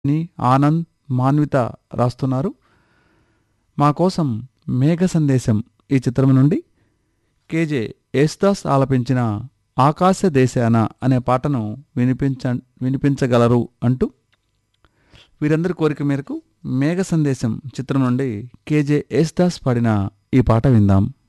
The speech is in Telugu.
ని ఆనంద్, మాన్విత రాస్తున్నారు. మా కోసం మేఘ సందేశం ఈ చిత్రం నుండి కేజే యేసుదాస్ ఆలపించిన ఆకాశ దేశాన అనే పాటను వినిపించగలరు అంటూ వీరందరి కోరిక మేరకు మేఘ సందేశం చిత్రం నుండి కేజే యేసుదాస్ పాడిన ఈ పాట విందాం.